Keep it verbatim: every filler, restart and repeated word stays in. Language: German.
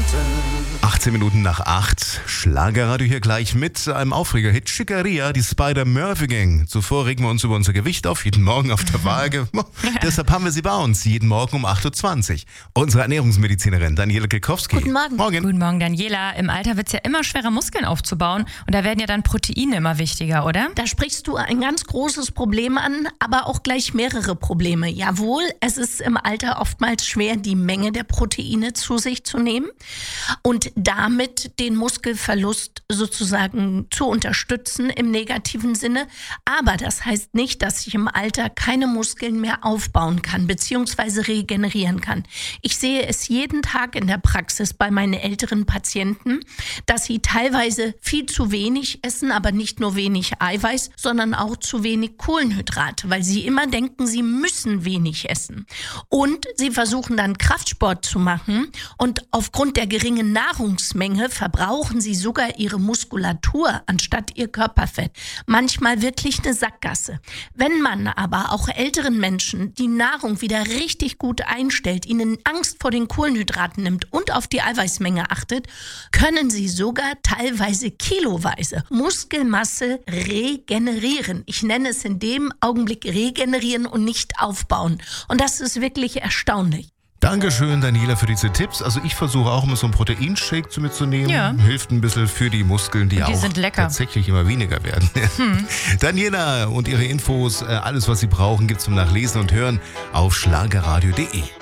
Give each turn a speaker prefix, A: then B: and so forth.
A: achtzehn Minuten nach acht. Schlagerradio hier gleich mit einem Aufreger-Hit. Schickeria, die Spider-Murphy-Gang. Zuvor regen wir uns über unser Gewicht auf, jeden Morgen auf der Waage. Deshalb haben wir sie bei uns, jeden Morgen um acht Uhr zwanzig. Unsere Ernährungsmedizinerin Daniela Kilkowski.
B: Guten Morgen.
A: Morgen.
C: Guten Morgen, Daniela. Im Alter wird es ja immer schwerer, Muskeln aufzubauen. Und da werden ja dann Proteine immer wichtiger, oder?
B: Da sprichst du ein ganz großes Problem an, aber auch gleich mehrere Probleme. Jawohl, es ist im Alter oftmals schwer, die Menge der Proteine zu sich zu nehmen und damit den Muskelverlust sozusagen zu unterstützen im negativen Sinne. Aber das heißt nicht, dass ich im Alter keine Muskeln mehr aufbauen kann bzw. regenerieren kann. Ich sehe es jeden Tag in der Praxis bei meinen älteren Patienten, dass sie teilweise viel zu wenig essen, aber nicht nur wenig Eiweiß, sondern auch zu wenig Kohlenhydrate, weil sie immer denken, sie müssen wenig essen. Und sie versuchen dann Kraftsport zu machen und aufgrund der geringen Nahrungsmenge verbrauchen sie sogar ihre Muskulatur anstatt ihr Körperfett. Manchmal wirklich eine Sackgasse. Wenn man aber auch älteren Menschen die Nahrung wieder richtig gut einstellt, ihnen Angst vor den Kohlenhydraten nimmt und auf die Eiweißmenge achtet, können sie sogar teilweise kiloweise Muskelmasse regenerieren. Ich nenne es in dem Augenblick regenerieren und nicht aufbauen. Und das ist wirklich erstaunlich.
A: Dankeschön, Daniela, für diese Tipps. Also ich versuche auch immer so einen Proteinshake zu mitzunehmen.
C: Ja.
A: Hilft ein bisschen für die Muskeln, die,
C: Die
A: auch
C: sind lecker.
A: tatsächlich immer weniger werden. Hm. Daniela und ihre Infos, alles was Sie brauchen, gibt's zum Nachlesen und Hören auf schlagerradio punkt de.